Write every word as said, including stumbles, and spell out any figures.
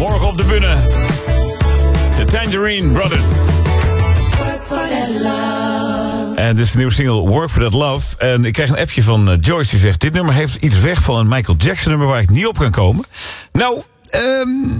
Morgen op de bühne. De Tangerine Brothers. En dit is de nieuwe single Work for That Love. En ik krijg een appje van uh, Joyce die zegt... dit nummer heeft iets weg van een Michael Jackson nummer waar ik niet op kan komen. Nou, um,